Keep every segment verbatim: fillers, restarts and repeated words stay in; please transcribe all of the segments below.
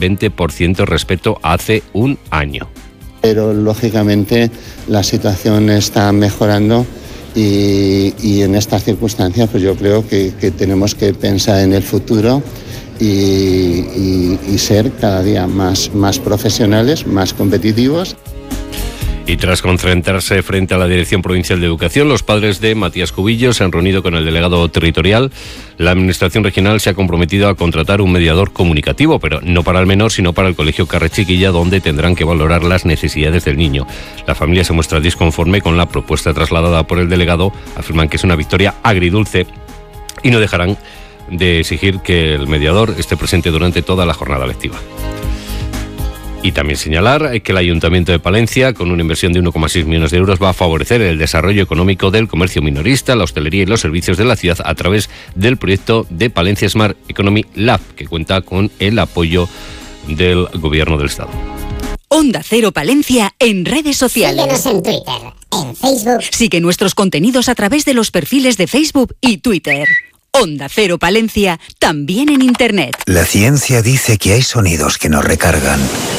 veinte por ciento respecto a hace un año. Pero lógicamente la situación está mejorando y, y en estas circunstancias pues yo creo que, que tenemos que pensar en el futuro y, y, y ser cada día más, más profesionales, más competitivos. Y tras concentrarse frente a la Dirección Provincial de Educación, los padres de Matías Cubillo se han reunido con el delegado territorial. La Administración Regional se ha comprometido a contratar un mediador comunicativo, pero no para el menor, sino para el Colegio Carrechiquilla, donde tendrán que valorar las necesidades del niño. La familia se muestra disconforme con la propuesta trasladada por el delegado. Afirman que es una victoria agridulce y no dejarán de exigir que el mediador esté presente durante toda la jornada lectiva. Y también señalar que el Ayuntamiento de Palencia, con una inversión de uno coma seis millones de euros, va a favorecer el desarrollo económico del comercio minorista, la hostelería y los servicios de la ciudad a través del proyecto de Palencia Smart Economy Lab, que cuenta con el apoyo del Gobierno del Estado. Onda Cero Palencia en redes sociales. Síguenos en Twitter, en Facebook. Sigue nuestros contenidos a través de los perfiles de Facebook y Twitter. Onda Cero Palencia, también en Internet. La ciencia dice que hay sonidos que nos recargan.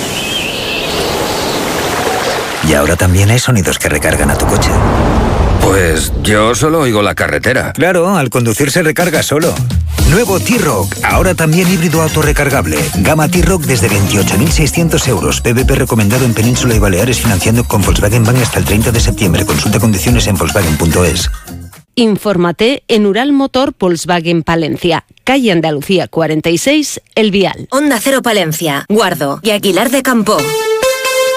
Y ahora también hay sonidos que recargan a tu coche. Pues yo solo oigo la carretera. Claro, al conducir se recarga solo. Nuevo T-Roc, ahora también híbrido autorrecargable. Gama T-Roc desde veintiocho mil seiscientos euros. P V P recomendado en Península y Baleares, financiando con Volkswagen Bank hasta el treinta de septiembre. Consulta condiciones en volkswagen punto es. Infórmate en Ural Motor Volkswagen Palencia, calle Andalucía cuarenta y seis, El Vial. Onda Cero Palencia, Guardo y Aguilar de Campo.